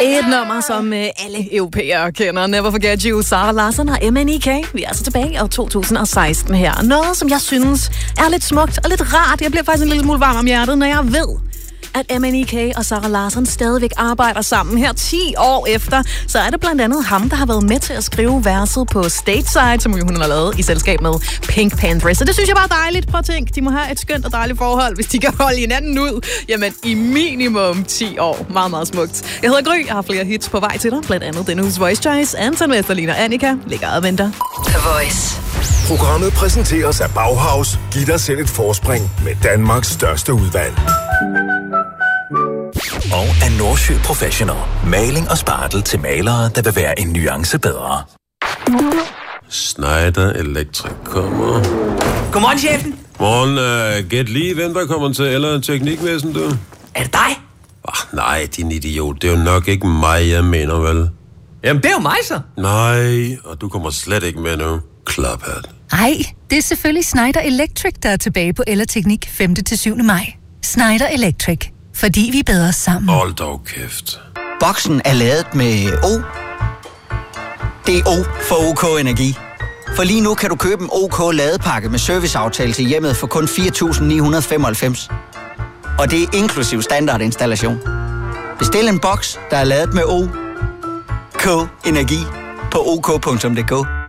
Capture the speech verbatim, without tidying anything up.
Et nummer, som øh, alle europæere kender. Never Forget You, Sara Larsson og M N E K. Vi er altså tilbage i år to tusind og seksten her. Noget, som jeg synes er lidt smukt og lidt rart. Jeg bliver faktisk en lille smule varm om hjertet, når jeg ved, at M N E K og Sara Larsson stadigvæk arbejder sammen her ti år efter. Så er det blandt andet ham, der har været med til at skrive verset på Stateside, som hun har lavet i selskab med Pink Pantheress. Så det synes jeg bare er dejligt. Prøv at tænke, de må have et skønt og dejligt forhold, hvis de kan holde hinanden ud. Jamen, i minimum ti år. Meget, meget smukt. Jeg hedder Gry, jeg har flere hits på vej til dig. Blandt andet denne uges Voice Choice. Anton Vesterlin og Annika ligger og venter. The Voice. Programmet præsenteres af Bauhaus. Giv dig selv et forspring med Danmarks største udvalg. Og af Nordsjø Professional. Maling og spartel til malere, der vil være en nuance bedre. Schneider Electric kommer. Godmorgen, chefen. Morgen, uh, gæt lige, hvem der kommer til eller teknikvæsen, du? Er det dig? Oh, nej, din idiot. Det er jo nok ikke mig, jeg mener, vel? Jamen, det er jo mig, så. Nej, og du kommer slet ikke med nu. Klaphat. Ej, det er selvfølgelig Schneider Electric, der er tilbage på Ellerteknik femte til syvende maj. Schneider Electric. Fordi vi er bedre sammen. Hold dog kæft. Boksen er lavet med O. Det er O for OK Energi. For lige nu kan du købe en OK ladepakke med serviceaftale til hjemmet for kun fire tusind ni hundrede femoghalvfems. Og det er inklusiv standardinstallation. Bestil en boks, der er lavet med O. K Energi på ok punktum d k.